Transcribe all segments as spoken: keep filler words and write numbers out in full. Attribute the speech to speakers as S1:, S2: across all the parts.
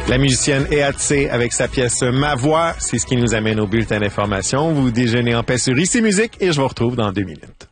S1: La musicienne Eatse avec sa pièce Ma Voix, c'est ce qui nous amène au bulletin d'information. Vous déjeunez en paix sur Ici Musique et je vous retrouve dans deux minutes.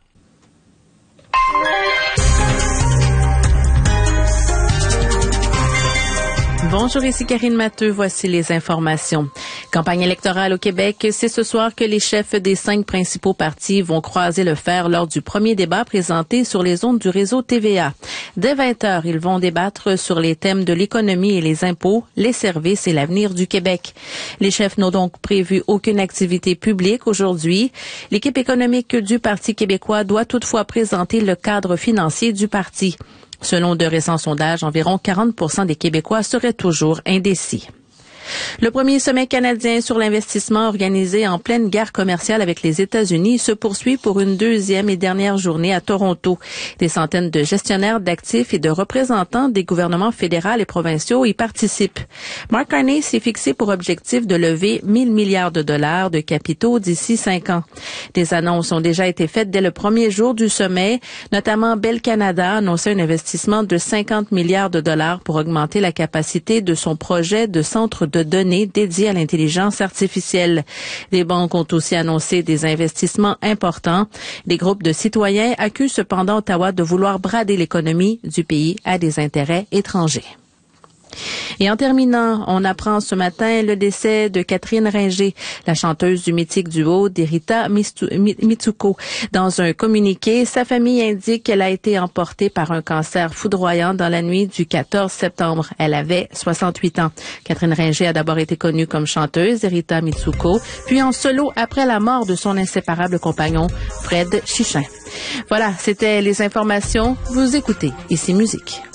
S2: Bonjour, ici Karine Matteux. Voici les informations. Campagne électorale au Québec, c'est ce soir que les chefs des cinq principaux partis vont croiser le fer lors du premier débat présenté sur les ondes du réseau T V A. Dès vingt heures, ils vont débattre sur les thèmes de l'économie et les impôts, les services et l'avenir du Québec. Les chefs n'ont donc prévu aucune activité publique aujourd'hui. L'équipe économique du Parti québécois doit toutefois présenter le cadre financier du parti. Selon de récents sondages, environ quarante pour cent des Québécois seraient toujours indécis. Le premier sommet canadien sur l'investissement organisé en pleine guerre commerciale avec les États-Unis se poursuit pour une deuxième et dernière journée à Toronto. Des centaines de gestionnaires d'actifs et de représentants des gouvernements fédéraux et provinciaux y participent. Mark Carney s'est fixé pour objectif de lever mille milliards de dollars de capitaux d'ici cinq ans. Des annonces ont déjà été faites dès le premier jour du sommet, notamment Bell Canada a annoncé un investissement de cinquante milliards de dollars pour augmenter la capacité de son projet de centre de de données dédiées à l'intelligence artificielle. Les banques ont aussi annoncé des investissements importants. Des groupes de citoyens accusent cependant Ottawa de vouloir brader l'économie du pays à des intérêts étrangers. Et en terminant, on apprend ce matin le décès de Catherine Ringer, la chanteuse du mythique duo d'Erita Mitsuko. Dans un communiqué, sa famille indique qu'elle a été emportée par un cancer foudroyant dans la nuit du quatorze septembre. Elle avait soixante-huit ans. Catherine Ringer a d'abord été connue comme chanteuse Erita Mitsuko, puis en solo après la mort de son inséparable compagnon Fred Chichin. Voilà, c'était les informations. Vous écoutez Ici Musique.